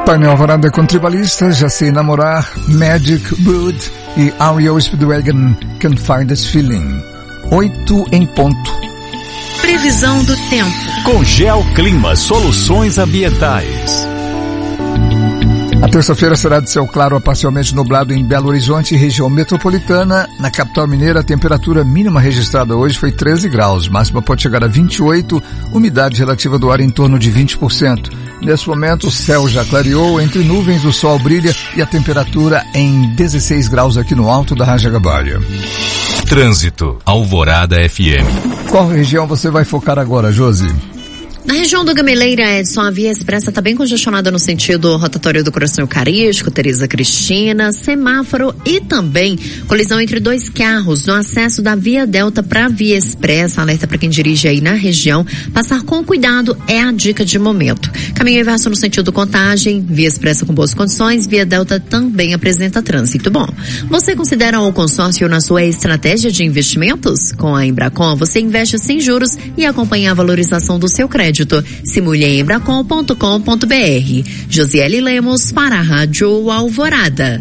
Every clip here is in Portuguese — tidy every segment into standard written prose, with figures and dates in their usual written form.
Painel Alvorada com Tribalista, Já Sei Namorar, Magic, Brood e R.E.O. Speedwagon, Can Find This Feeling. 8 em ponto. Previsão do tempo. Com Geoclima Soluções Ambientais. A terça-feira será de céu claro a parcialmente nublado em Belo Horizonte e região metropolitana. Na capital mineira, a temperatura mínima registrada hoje foi 13 graus, máxima pode chegar a 28, umidade relativa do ar em torno de 20%. Nesse momento, o céu já clareou, entre nuvens o sol brilha e a temperatura em 16 graus aqui no alto da Rajagabalha. Trânsito, Alvorada FM. Qual região você vai focar agora, Josi? Na região do Gameleira, Edson, a via expressa está bem congestionada no sentido rotatório do Coração Eucarístico, Teresa Cristina, semáforo e também colisão entre dois carros no acesso da Via Delta para a Via Expressa. Alerta para quem dirige aí na região. Passar com cuidado é a dica de momento. Caminho inverso no sentido Contagem, Via Expressa com boas condições, Via Delta também apresenta trânsito bom. Você considera o consórcio na sua estratégia de investimentos? Com a Embracon, você investe sem juros e acompanha a valorização do seu crédito. Simule em embracon.com.br. Josiele Lemos para a Rádio Alvorada.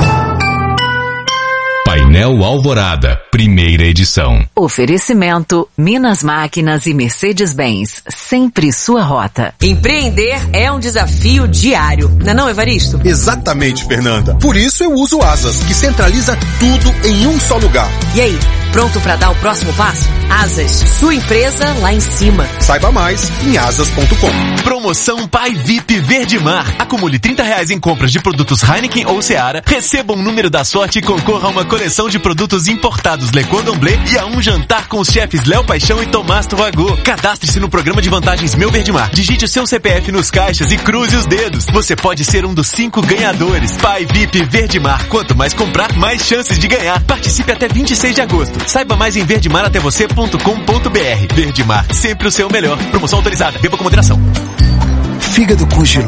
Painel Alvorada, primeira edição. Oferecimento Minas Máquinas e Mercedes-Benz, sempre sua rota. Empreender é um desafio diário, não é, Evaristo? Exatamente, Fernanda. Por isso eu uso Asas, que centraliza tudo em um só lugar. E aí, pronto para dar o próximo passo? Asas, sua empresa lá em cima. Saiba mais em asas.com. Promoção Pai VIP Verdemar. Acumule R$30 em compras de produtos Heineken ou Seara, receba um número da sorte e concorra a uma coleção de produtos importados Le Cordon Bleu e a um jantar com os chefes Léo Paixão e Tomás Turragô. Cadastre-se no programa de vantagens Meu Verdemar. Digite o seu CPF nos caixas e cruze os dedos. Você pode ser um dos 5 ganhadores. Pai VIP Verdemar. Quanto mais comprar, mais chances de ganhar. Participe até 26 de agosto. Saiba mais em verdemaratévocê.com.br. Verdemar, sempre o seu melhor. Promoção autorizada. Beba com moderação. Fígado congelado.